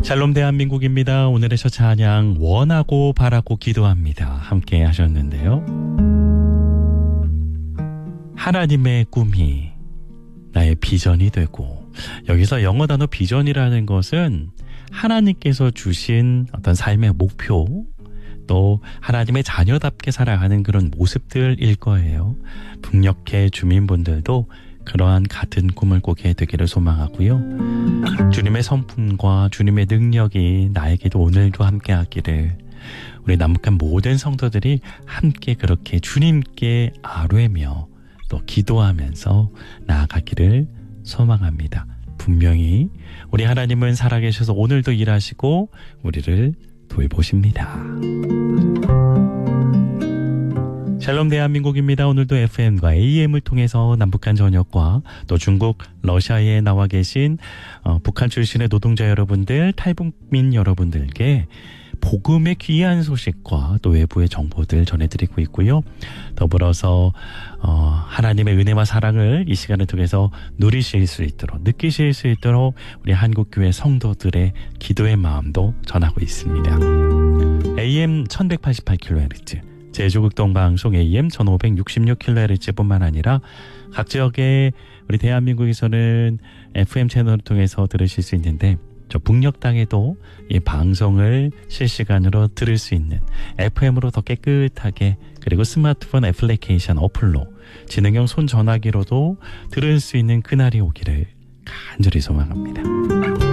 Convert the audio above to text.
샬롬 대한민국입니다. 오늘의 첫 찬양 원하고 바라고 기도합니다. 함께 하셨는데요. 하나님의 꿈이 나의 비전이 되고, 여기서 영어 단어 비전이라는 것은 하나님께서 주신 어떤 삶의 목표, 또 하나님의 자녀답게 살아가는 그런 모습들일 거예요. 북녘의 주민분들도 그러한 같은 꿈을 꾸게 되기를 소망하고요. 주님의 성품과 주님의 능력이 나에게도 오늘도 함께하기를, 우리 남북한 모든 성도들이 함께 그렇게 주님께 아뢰며 또 기도하면서 나아가기를 소망합니다. 분명히 우리 하나님은 살아계셔서 오늘도 일하시고 우리를 돌보십니다. 샬롬 대한민국입니다. 오늘도 FM과 AM을 통해서 남북한 전역과 또 중국, 러시아에 나와 계신 북한 출신의 노동자 여러분들, 탈북민 여러분들께 복음의 귀한 소식과 또 외부의 정보들 전해드리고 있고요. 더불어서 하나님의 은혜와 사랑을 이 시간을 통해서 누리실 수 있도록, 느끼실 수 있도록 우리 한국교회 성도들의 기도의 마음도 전하고 있습니다. AM 1188kHz 제주극동방송 AM 1566kHz뿐만 아니라 각 지역의 우리 대한민국에서는 FM 채널을 통해서 들으실 수 있는데, 저 북녘 땅에도 이 방송을 실시간으로 들을 수 있는 FM으로 더 깨끗하게, 그리고 스마트폰 애플리케이션 어플로 지능형 손전화기로도 들을 수 있는 그날이 오기를 간절히 소망합니다.